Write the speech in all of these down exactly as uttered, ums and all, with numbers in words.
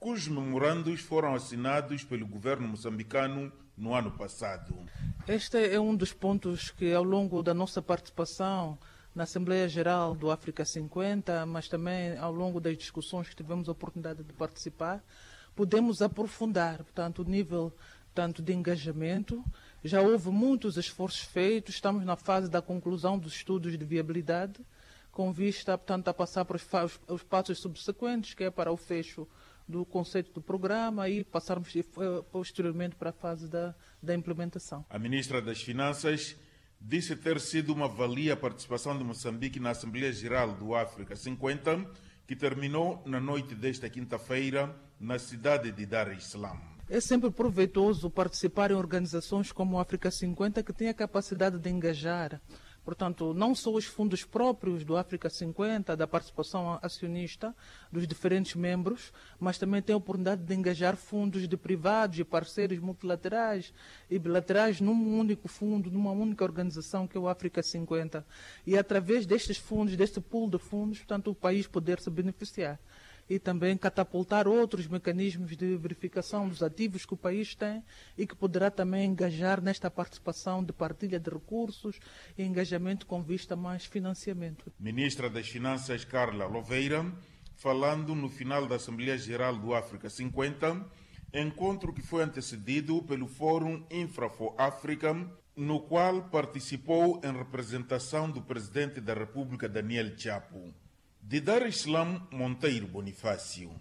Poucos memorandos foram assinados pelo governo moçambicano no ano passado. Este é um dos pontos que, ao longo da nossa participação na Assembleia Geral do África cinquenta, mas também ao longo das discussões que tivemos a oportunidade de participar, podemos aprofundar, portanto, o nível tanto de engajamento. Já houve muitos esforços feitos, estamos na fase da conclusão dos estudos de viabilidade, com vista, portanto, a passar para os, os passos subsequentes, que é para o fecho do conceito do programa e passarmos posteriormente para a fase da, da implementação. A ministra das Finanças disse ter sido uma valia a participação de Moçambique na Assembleia Geral do África cinquenta, que terminou na noite desta quinta-feira na cidade de Dar es Salaam. É sempre proveitoso participar em organizações como o África cinquenta, que tem a capacidade de engajar, portanto, não só os fundos próprios do África cinquenta, da participação acionista dos diferentes membros, mas também tem a oportunidade de engajar fundos de privados e parceiros multilaterais e bilaterais num único fundo, numa única organização que é o África cinquenta. E através destes fundos, deste pool de fundos, portanto, o país poder se beneficiar. E também catapultar outros mecanismos de verificação dos ativos que o país tem e que poderá também engajar nesta participação de partilha de recursos e engajamento com vista a mais financiamento. Ministra das Finanças Carla Louveira, falando no final da Assembleia Geral do África cinquenta, encontro que foi antecedido pelo Fórum Infrafo África, no qual participou em representação do Presidente da República, Daniel Chapo. De Dar es Salaam, Monteiro Bonifácio.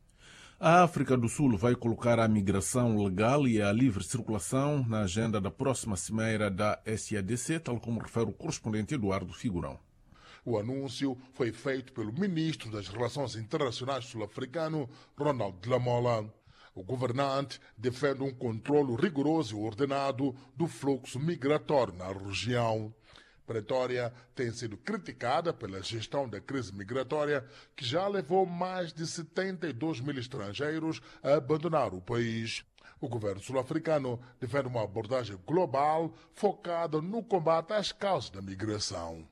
A África do Sul vai colocar a migração legal e a livre circulação na agenda da próxima cimeira da S A D C, tal como refere o correspondente Eduardo Figurão. O anúncio foi feito pelo ministro das Relações Internacionais sul-africano, Ronald Lamola. O governante defende um controle rigoroso e ordenado do fluxo migratório na região. Pretória tem sido criticada pela gestão da crise migratória, que já levou mais de setenta e dois mil estrangeiros a abandonar o país. O governo sul-africano defende uma abordagem global focada no combate às causas da migração.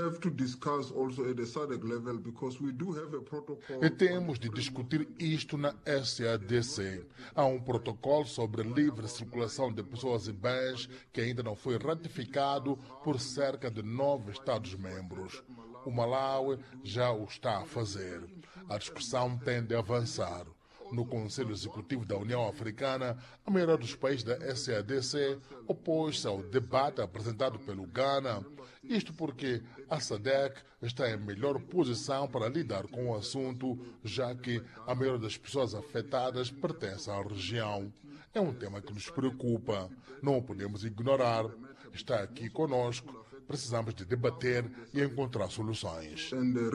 E temos de discutir isto na S A D C. Há um protocolo sobre livre circulação de pessoas e bens que ainda não foi ratificado por cerca de nove Estados-membros. O Malawi já o está a fazer. A discussão tende a avançar. No Conselho Executivo da União Africana, a maioria dos países da S A D C opôs-se ao debate apresentado pelo Ghana. Isto porque a SADC está em melhor posição para lidar com o assunto, já que a maioria das pessoas afetadas pertence à região. É um tema que nos preocupa. Não o podemos ignorar. Está aqui conosco. Precisamos de debater e encontrar soluções.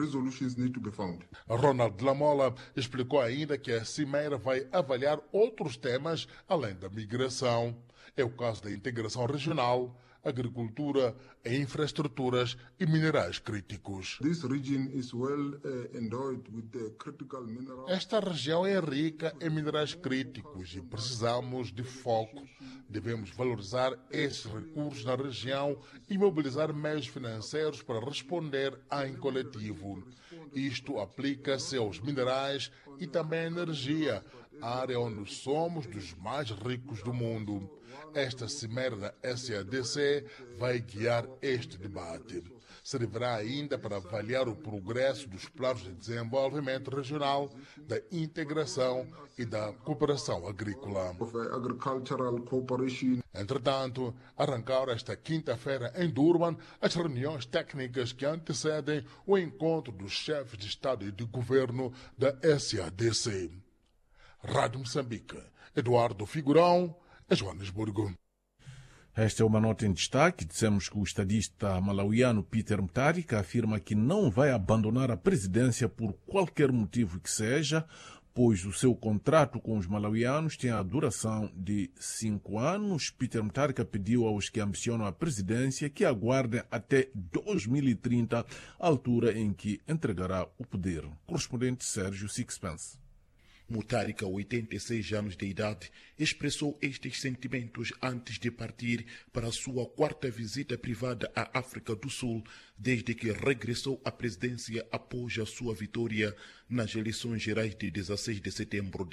Ronald Lamola explicou ainda que a cimeira vai avaliar outros temas além da migração. É o caso da integração regional, agricultura, infraestruturas e minerais críticos. Esta região é rica em minerais críticos e precisamos de foco. Devemos valorizar esses recursos na região e mobilizar meios financeiros para responder em coletivo. Isto aplica-se aos minerais e também à energia, área onde somos dos mais ricos do mundo. Esta cimeira da S A D C vai guiar este debate. Servirá ainda para avaliar o progresso dos planos de desenvolvimento regional, da integração e da cooperação agrícola. Entretanto, arrancaram esta quinta-feira em Durban as reuniões técnicas que antecedem o encontro dos chefes de Estado e de Governo da S A D C. Rádio Moçambique, Eduardo Figurão, Joanesburgo. Esta é uma nota em destaque. Dissemos que o estadista malauiano Peter Mutharika afirma que não vai abandonar a presidência por qualquer motivo que seja, pois o seu contrato com os malauianos tem a duração de cinco anos. Peter Mutharika pediu aos que ambicionam a presidência que aguardem até dois mil e trinta, altura em que entregará o poder. Correspondente Sérgio Sixpence. Mutharika, oitenta e seis anos de idade, expressou estes sentimentos antes de partir para a sua quarta visita privada à África do Sul, desde que regressou à presidência após a sua vitória nas eleições gerais de dezesseis de setembro